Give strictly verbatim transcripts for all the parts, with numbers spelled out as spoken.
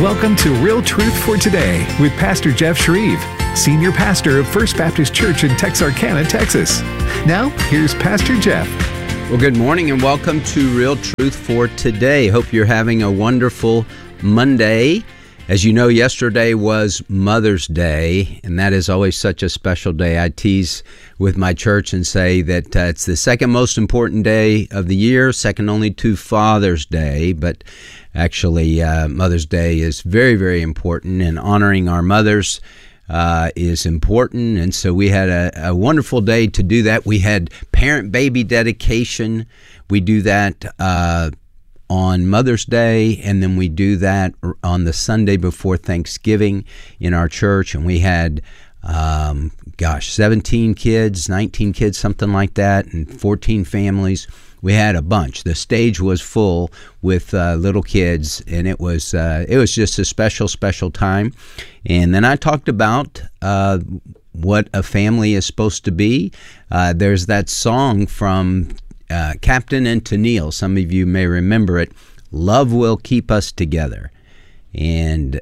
Welcome to Real Truth for Today with Pastor Jeff Shreve, Senior Pastor of First Baptist Church in Texarkana, Texas. Now, here's Pastor Jeff. Well, good morning and welcome to Real Truth for Today. Hope you're having a wonderful Monday. As you know, yesterday was Mother's Day, and that is always such a special day. I tease with my church and say that uh, it's the second most important day of the year, second only to Father's Day, but actually uh, Mother's Day is very, very important, and honoring our mothers uh, is important, and so we had a, a wonderful day to do that. We had parent-baby dedication. We do that uh on Mother's Day, and then we do that on the Sunday before Thanksgiving in our church, and we had, um, gosh, seventeen kids, nineteen kids, something like that, and fourteen families. We had a bunch. The stage was full with uh, little kids, and it was uh, it was just a special, special time. And then I talked about uh, what a family is supposed to be. Uh, there's that song from Uh, Captain and Tennille, some of you may remember it, "Love Will Keep Us Together." And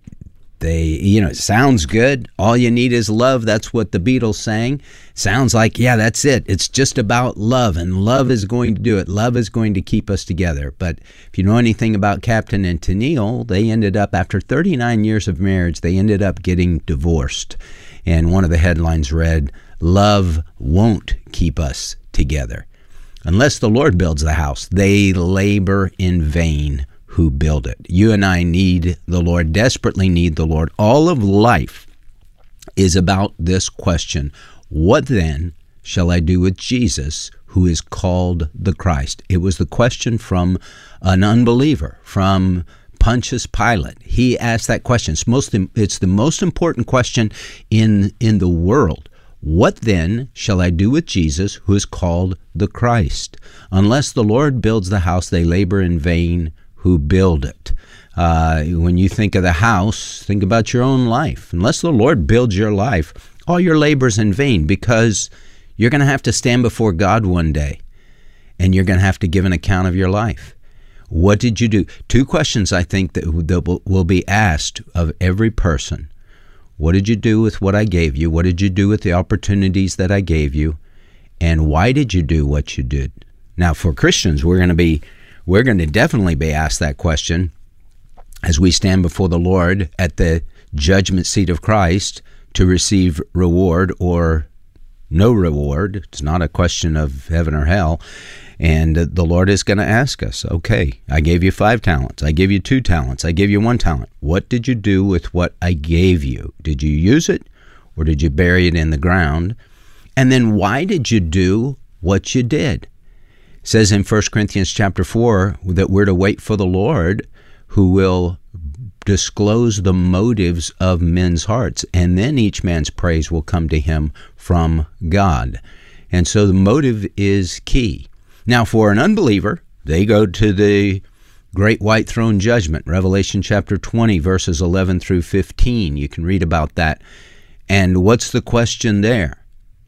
they, you know, it sounds good. All you need is love. That's what the Beatles sang. Sounds like, yeah, that's it. It's just about love, and love is going to do it. Love is going to keep us together. But if you know anything about Captain and Tennille, they ended up, after thirty-nine years of marriage, they ended up getting divorced. And one of the headlines read, "Love won't keep us together. Unless the Lord builds the house, they labor in vain who build it." You and I need the Lord, desperately need the Lord. All of life is about this question: what then shall I do with Jesus, who is called the Christ? It was the question from an unbeliever, from Pontius Pilate. He asked that question. It's, most, it's the most important question in, in the world. What then shall I do with Jesus, who is called the Christ? Unless the Lord builds the house, they labor in vain who build it. Uh, when you think of the house, think about your own life. Unless the Lord builds your life, all your labor is in vain, because you're going to have to stand before God one day, and you're going to have to give an account of your life. What did you do? Two questions I think that, that will be asked of every person. What did you do with what I gave you? What did you do with the opportunities that I gave you? And why did you do what you did? Now, for Christians, we're going to be, we're going to definitely be asked that question as we stand before the Lord at the judgment seat of Christ to receive reward or no reward. It's not a question of heaven or hell. And the Lord is going to ask us, okay, I gave you five talents. I gave you two talents. I gave you one talent. What did you do with what I gave you? Did you use it, or did you bury it in the ground? And then why did you do what you did? It says in First Corinthians chapter four that we're to wait for the Lord, who will disclose the motives of men's hearts, and then each man's praise will come to him from God. And so the motive is key. Now, for an unbeliever, they go to the great white throne judgment, Revelation chapter twenty, verses eleven through fifteen. You can read about that. And what's the question there?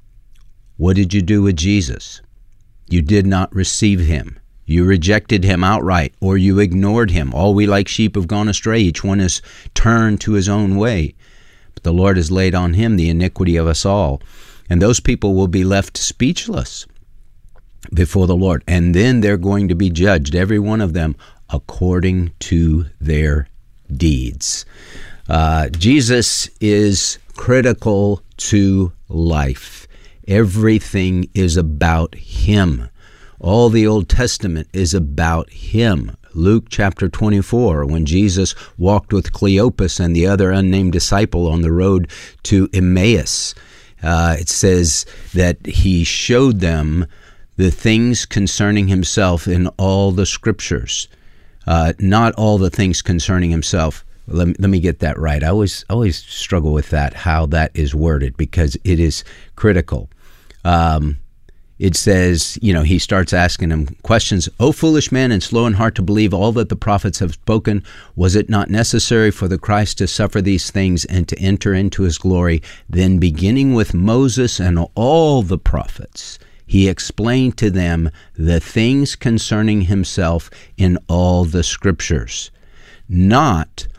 What did you do with Jesus? You did not receive him. You rejected him outright, or you ignored him. All we like sheep have gone astray. Each one is turned to his own way. But the Lord has laid on him the iniquity of us all. And those people will be left speechless before the Lord, and then they're going to be judged, every one of them, according to their deeds. Uh, Jesus is critical to life. Everything is about him. All the Old Testament is about him. Luke chapter twenty-four, when Jesus walked with Cleopas and the other unnamed disciple on the road to Emmaus, uh, it says that he showed them the things concerning himself in all the scriptures. Uh, not all the things concerning himself. Let me, let me get that right. I always always struggle with that, how that is worded, because it is critical. Um, it says, you know, he starts asking him questions. "O foolish man, and slow in heart to believe all that the prophets have spoken, was it not necessary for the Christ to suffer these things and to enter into his glory? Then beginning with Moses and all the prophets, he explained to them the things concerning himself in all the scriptures." Not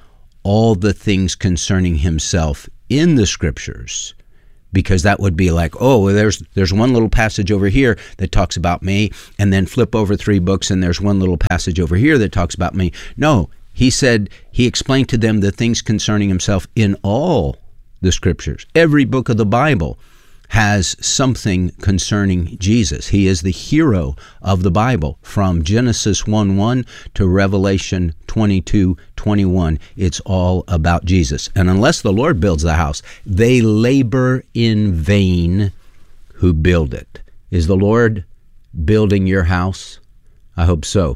all the things concerning himself in the scriptures, because that would be like, oh, well, there's there's one little passage over here that talks about me, and then flip over three books and there's one little passage over here that talks about me. No, he said he explained to them the things concerning himself in all the scriptures. Every book of the Bible has something concerning Jesus. He is the hero of the Bible, from Genesis one one to Revelation twenty-two twenty-one. It's all about Jesus. And unless the Lord builds the house, they labor in vain who build it. Is the Lord building your house? I hope so,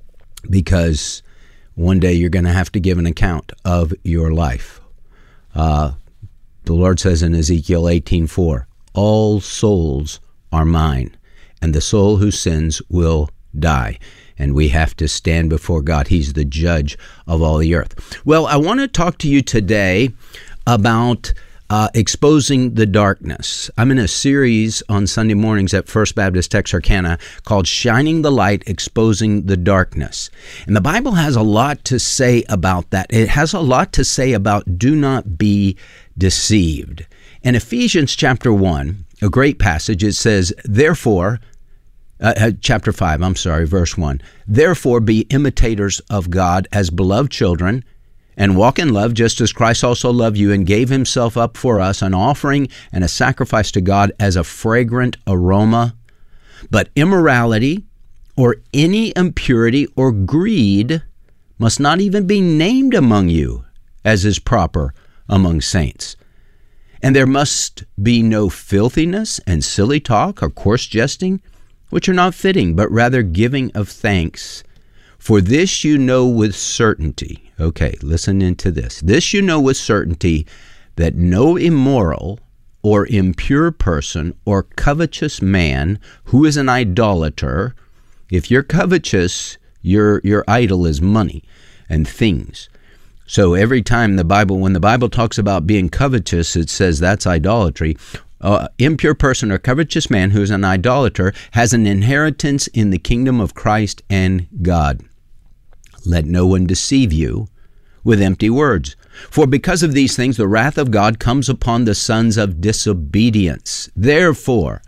because one day you're going to have to give an account of your life. Uh, the Lord says in Ezekiel eighteen four, all souls are mine, and the soul who sins will die. And we have to stand before God. He's the judge of all the earth. Well, I want to talk to you today about uh, exposing the darkness. I'm in a series on Sunday mornings at First Baptist Texarkana called Shining the Light, Exposing the Darkness. And the Bible has a lot to say about that. It has a lot to say about do not be deceived. In Ephesians chapter one, a great passage, it says, therefore, uh, chapter five, I'm sorry, verse one, therefore be imitators of God as beloved children, and walk in love just as Christ also loved you and gave himself up for us, an offering and a sacrifice to God as a fragrant aroma. But immorality or any impurity or greed must not even be named among you, as is proper among saints. And there must be no filthiness and silly talk or coarse jesting, which are not fitting, but rather giving of thanks. For this you know with certainty. Okay, listen into this. This you know with certainty, that no immoral or impure person or covetous man who is an idolater, if you're covetous, your your idol is money and things. So every time the Bible, when the Bible talks about being covetous, it says that's idolatry. Uh, impure person or covetous man who is an idolater has an inheritance in the kingdom of Christ and God. Let no one deceive you with empty words. For because of these things, the wrath of God comes upon the sons of disobedience. Therefore,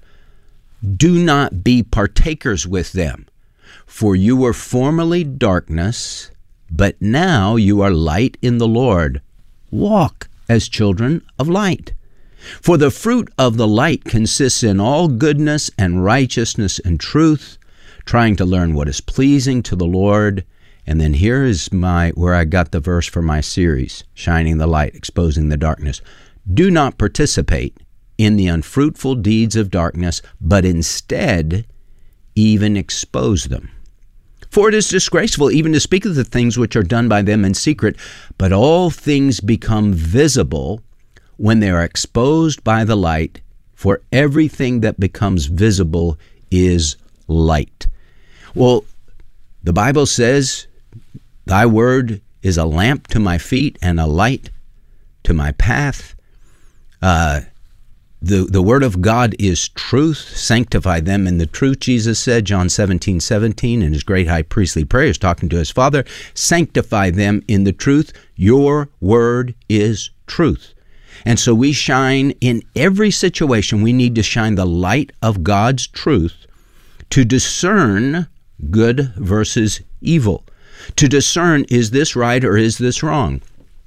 do not be partakers with them. For you were formerly darkness, but now you are light in the Lord. Walk as children of light. For the fruit of the light consists in all goodness and righteousness and truth, trying to learn what is pleasing to the Lord. And then here is my where I got the verse for my series, Shining the Light, Exposing the Darkness. Do not participate in the unfruitful deeds of darkness, but instead even expose them. For it is disgraceful even to speak of the things which are done by them in secret, but all things become visible when they are exposed by the light, for everything that becomes visible is light. Well, the Bible says, thy word is a lamp to my feet and a light to my path. Uh, The, the word of God is truth. Sanctify them in the truth, Jesus said, John seventeen seventeen, in his great high priestly prayers, talking to his Father. Sanctify them in the truth. Your word is truth. And so we shine in every situation. We need to shine the light of God's truth to discern good versus evil. To discern, is this right or is this wrong?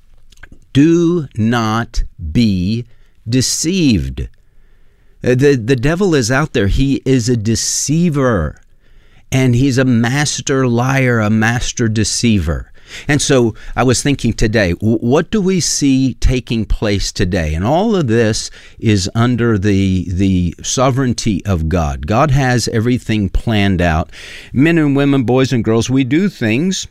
Do not be deceived. The, the devil is out there. He is a deceiver, and he's a master liar, a master deceiver. And so I was thinking today, what do we see taking place today? And all of this is under the, the sovereignty of God. God has everything planned out. Men and women, boys and girls, we do things.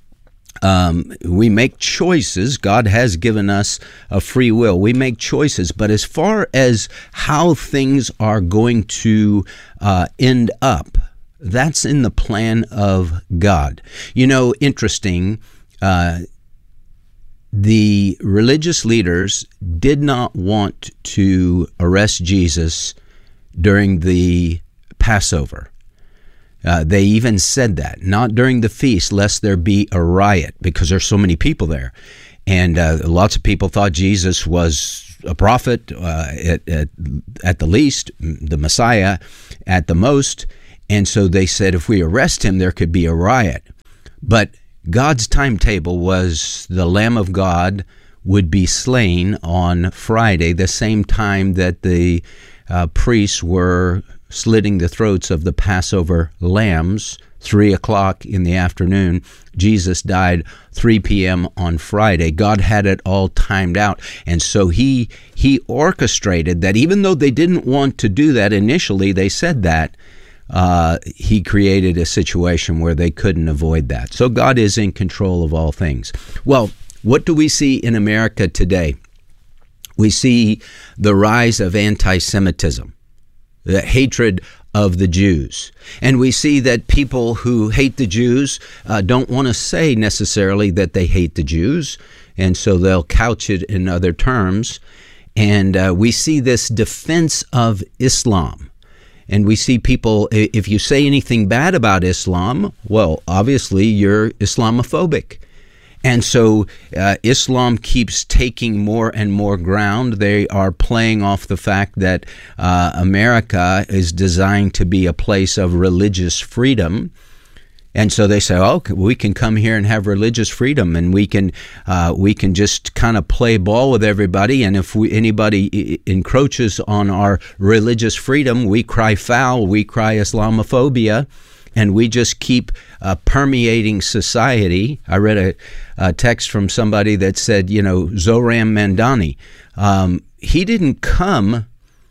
Um, we make choices. God has given us a free will. We make choices. But as far as how things are going to uh, end up, that's in the plan of God. You know, interesting, uh, the religious leaders did not want to arrest Jesus during the Passover. Uh, they even said that, not during the feast, lest there be a riot, because there's so many people there. And uh, lots of people thought Jesus was a prophet uh, at, at, at the least, the Messiah at the most. And so they said if we arrest him, there could be a riot. But God's timetable was the Lamb of God would be slain on Friday, the same time that the uh, priests were slitting the throats of the Passover lambs, three o'clock in the afternoon. Jesus died three p.m. on Friday. God had it all timed out. And so he he orchestrated that. Even though they didn't want to do that initially, they said that, uh, he created a situation where they couldn't avoid that. So God is in control of all things. Well, what do we see in America today? We see the rise of anti-Semitism, the hatred of the Jews. And we see that people who hate the Jews uh, don't want to say necessarily that they hate the Jews, and so they'll couch it in other terms. And uh, we see this defense of Islam. And we see people, if you say anything bad about Islam, well, obviously you're Islamophobic. And so uh, Islam keeps taking more and more ground. They are playing off the fact that uh, America is designed to be a place of religious freedom. And so they say, oh, we can come here and have religious freedom, and we can uh, we can just kind of play ball with everybody. And if we, anybody encroaches on our religious freedom, we cry foul, we cry Islamophobia. And we just keep uh, permeating society. I read a, a text from somebody that said, you know, Zohran Mamdani, um, he didn't come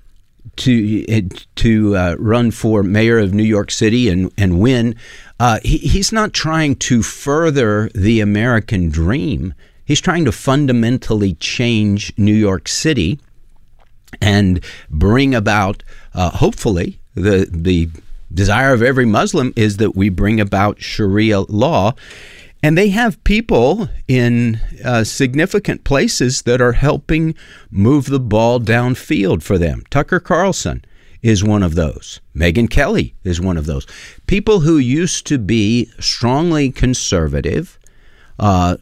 to to uh, run for mayor of New York City and, and win. Uh, he, he's not trying to further the American dream. He's trying to fundamentally change New York City and bring about, uh, hopefully, the the desire of every Muslim is that we bring about Sharia law. And they have people in uh, significant places that are helping move the ball downfield for them. Tucker Carlson is one of those. Megyn Kelly is one of those. People who used to be strongly conservative. Uh,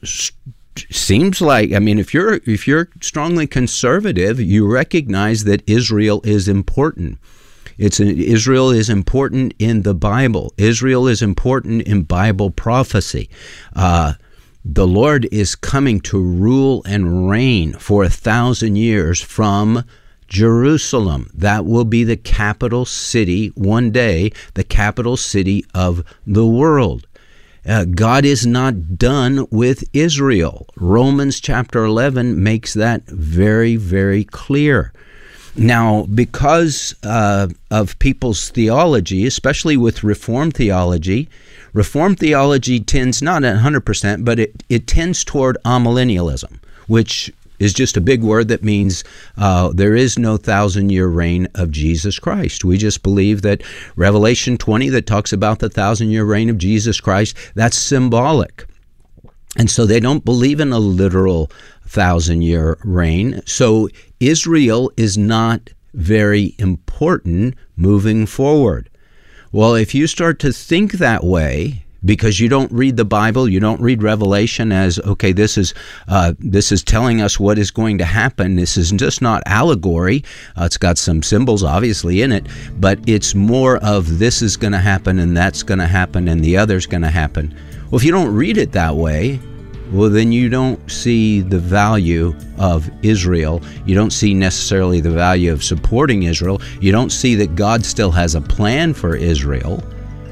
seems like, I mean, if you're if you're strongly conservative, you recognize that Israel is important. It's an, Israel is important in the Bible. Israel is important in Bible prophecy. Uh, the Lord is coming to rule and reign for a thousand years from Jerusalem. That will be the capital city one day, the capital city of the world. Uh, God is not done with Israel. Romans chapter eleven makes that very, very clear. Now, because uh, of people's theology, especially with Reformed theology, Reformed theology tends, not one hundred percent, but it, it tends toward amillennialism, which is just a big word that means uh, there is no thousand-year reign of Jesus Christ. We just believe that Revelation twenty that talks about the thousand-year reign of Jesus Christ, that's symbolic. And so they don't believe in a literal thousand-year reign. So Israel is not very important moving forward. Well, if you start to think that way, because you don't read the Bible, you don't read Revelation as, okay, this is uh, this is telling us what is going to happen. This is just not allegory. Uh, it's got some symbols, obviously, in it, but it's more of this is going to happen and that's going to happen and the other's going to happen. Well, if you don't read it that way, well, then you don't see the value of Israel. You don't see necessarily the value of supporting Israel. You don't see that God still has a plan for Israel.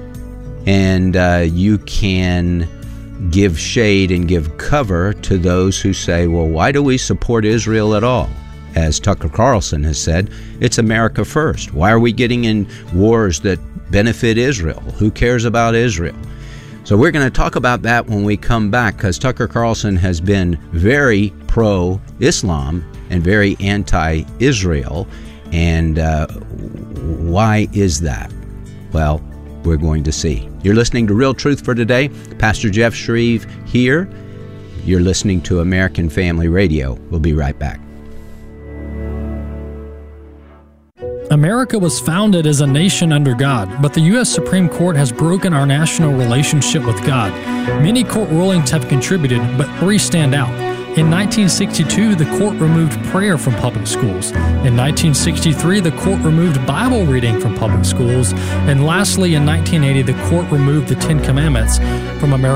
And uh, you can give shade and give cover to those who say, well, why do we support Israel at all? As Tucker Carlson has said, it's America first. Why are we getting in wars that benefit Israel? Who cares about Israel? So we're going to talk about that when we come back, because Tucker Carlson has been very pro-Islam and very anti-Israel. And uh, why is that? Well, we're going to see. You're listening to Real Truth for Today. Pastor Jeff Shreve here. You're listening to American Family Radio. We'll be right back. America was founded as a nation under God, but the U S Supreme Court has broken our national relationship with God. Many court rulings have contributed, but three stand out. In nineteen sixty-two, the court removed prayer from public schools. In nineteen sixty-three, the court removed Bible reading from public schools. And lastly, in nineteen eighty, the court removed the Ten Commandments from American